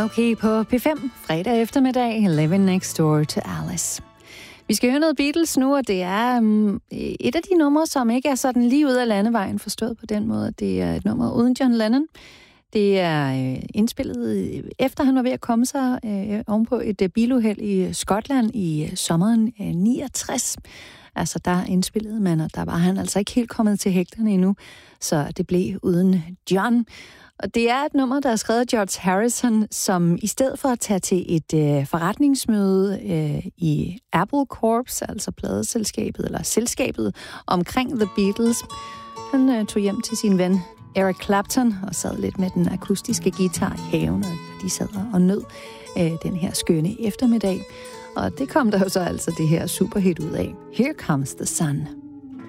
Okay, på P5, fredag eftermiddag, Living Next Door to Alice. Vi skal høre noget Beatles nu, og det er et af de numre, som ikke er sådan lige ud af landevejen, forstået på den måde. Det er et nummer uden John Lennon. Det er indspillet efter han var ved at komme sig ovenpå et biluheld i Skotland i sommeren 69. Altså der indspillede man, og der var han altså ikke helt kommet til hægterne endnu, så det blev uden John. Og det er et nummer, der er skrevet af George Harrison, som i stedet for at tage til et forretningsmøde i Apple Corps, altså pladeselskabet, eller selskabet omkring The Beatles, han tog hjem til sin ven Eric Clapton og sad lidt med den akustiske guitar i haven, og de sad og nød den her skønne eftermiddag. Og det kom der jo så altså det her superhit ud af. Here Comes the Sun.